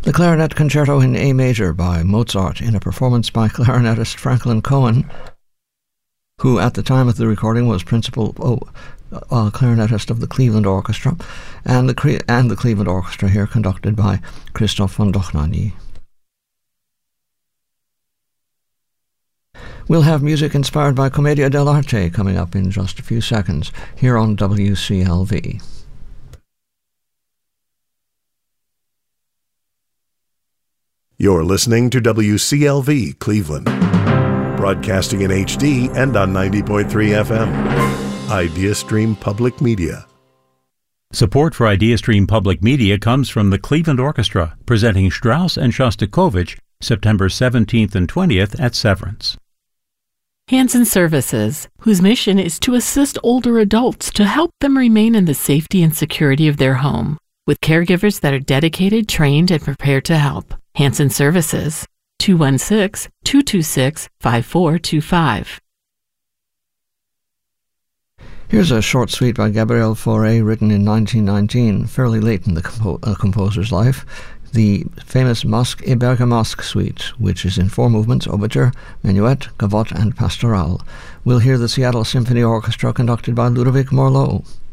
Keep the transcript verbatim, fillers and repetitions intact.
The Clarinet Concerto in A Major by Mozart in a performance by clarinetist Franklin Cohen, who at the time of the recording was principal oh, uh, clarinetist of the Cleveland Orchestra, and the, and the Cleveland Orchestra here conducted by Christoph von Dohnanyi. We'll have music inspired by Commedia dell'arte coming up in just a few seconds here on W C L V. You're listening to W C L V Cleveland, broadcasting in H D and on ninety point three F M. IdeaStream Public Media. Support for IdeaStream Public Media comes from the Cleveland Orchestra, presenting Strauss and Shostakovich September seventeenth and twentieth at Severance. Hanson Services, whose mission is to assist older adults to help them remain in the safety and security of their home, with caregivers that are dedicated, trained, and prepared to help. Hanson Services, two one six, two two six, five four two five. Here's a short suite by Gabriel Fauré written in nineteen nineteen, fairly late in the compo- uh, composer's life. The famous Masque et Bergamasque suite, which is in four movements, overture, minuet, gavotte, and pastoral. We'll hear the Seattle Symphony Orchestra conducted by Ludovic Morlot.